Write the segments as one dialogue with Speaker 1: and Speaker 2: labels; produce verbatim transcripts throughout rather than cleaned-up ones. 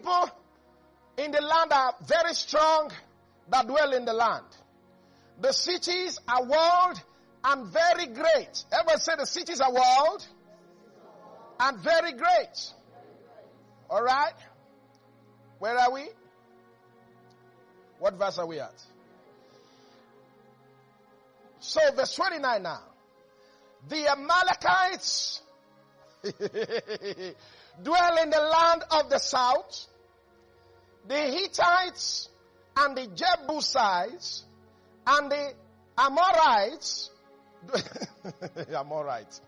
Speaker 1: people in the land are very strong that dwell in the land. The cities are walled and very great. Everybody say the cities are walled and very great. All right. Where are we? What verse are we at? So verse twenty-nine now. The Amalekites dwell in the land of the south. The Hittites and the Jebusites and the Amorites Amorites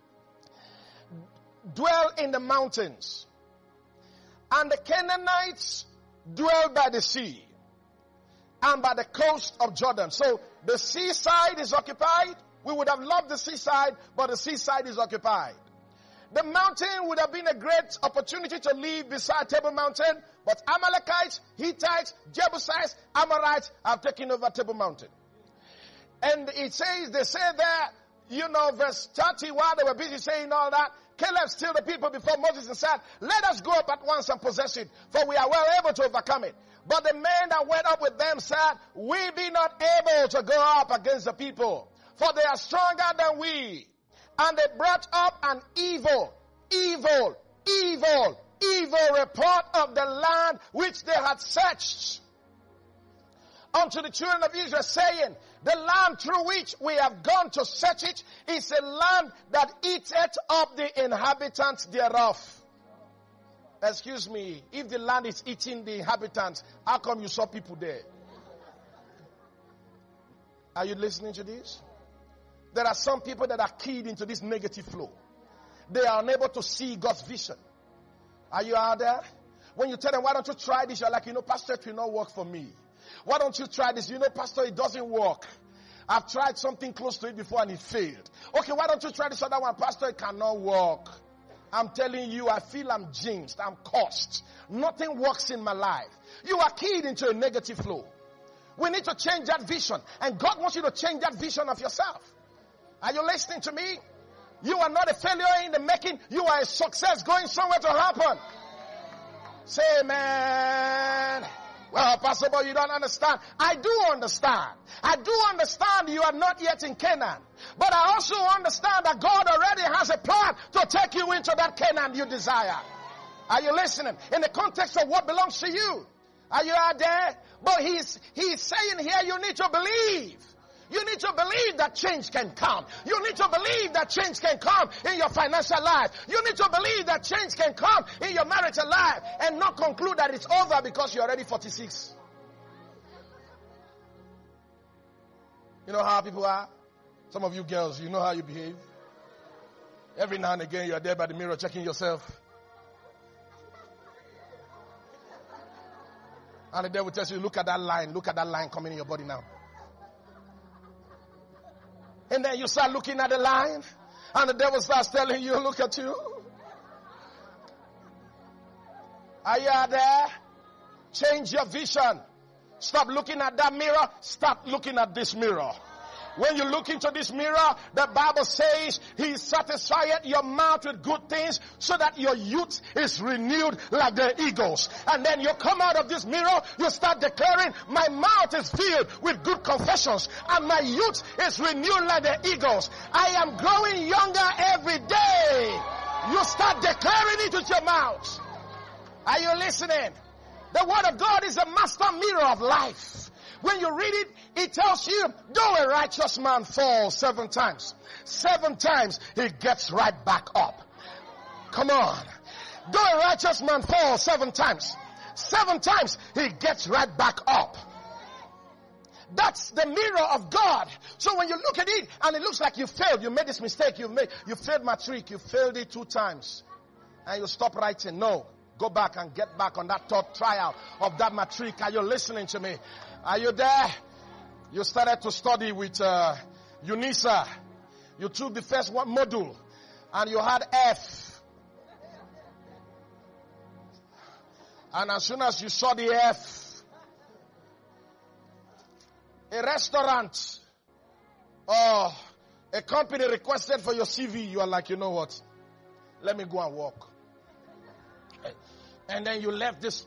Speaker 1: dwell in the mountains. And the Canaanites dwell by the sea and by the coast of Jordan. So the seaside is occupied. We would have loved the seaside, but the seaside is occupied. The mountain would have been a great opportunity to live beside Table Mountain, but Amalekites, Hittites, Jebusites, Amorites have taken over Table Mountain. And it says, they say there, you know, verse thirty, while they were busy saying all that, Caleb stilled the people before Moses and said, let us go up at once and possess it, for we are well able to overcome it. But the men that went up with them said, we be not able to go up against the people, for they are stronger than we. And they brought up an evil, evil, evil, evil report of the land which they had searched unto the children of Israel, saying, the land through which we have gone to search it is a land that eateth up the inhabitants thereof. Excuse me, if the land is eating the inhabitants, how come you saw people there? Are you listening to this? There are some people that are keyed into this negative flow. They are unable to see God's vision. Are you out there? When you tell them, why don't you try this? You're like, you know, Pastor, it will not work for me. Why don't you try this? You know, Pastor, it doesn't work. I've tried something close to it before and it failed. Okay, why don't you try this other one? Pastor, it cannot work. I'm telling you, I feel I'm jinxed. I'm cursed. Nothing works in my life. You are keyed into a negative flow. We need to change that vision. And God wants you to change that vision of yourself. Are you listening to me? You are not a failure in the making. You are a success going somewhere to happen. Say amen. Well, Pastor, but you don't understand. I do understand. I do understand you are not yet in Canaan. But I also understand that God already has a plan to take you into that Canaan you desire. Are you listening? In the context of what belongs to you. Are you out there? But he's, he's saying here you need to believe. You need to believe that change can come. You need to believe that change can come in your financial life. You need to believe that change can come in your marital life and not conclude that it's over because you're already forty-six. You know how people are? Some of you girls, you know how you behave. Every now and again you're there by the mirror checking yourself. And the devil tells you, look at that line, look at that line coming in your body now. And then you start looking at the line, and the devil starts telling you, look at you. Are you out there? Change your vision. Stop looking at that mirror. Start looking at this mirror. When you look into this mirror, the Bible says he satisfieth your mouth with good things so that your youth is renewed like the eagles. And then you come out of this mirror, you start declaring, my mouth is filled with good confessions and my youth is renewed like the eagles. I am growing younger every day. You start declaring it with your mouth. Are you listening? The word of God is a master mirror of life. When you read it, it tells you, though a righteous man falls seven times, seven times he gets right back up. Come on. Though a righteous man falls seven times, seven times he gets right back up. That's the mirror of God. So when you look at it and it looks like you failed, you made this mistake, you made, you failed matric, you failed it two times, and you stop writing. No. Go back and get back on that third trial of that matric. Are you listening to me? Are you there? You started to study with uh, UNISA. You took the first one module and you had F. And as soon as you saw the F, a restaurant or a company requested for your C V, you are like, you know what? Let me go and work. And then you left this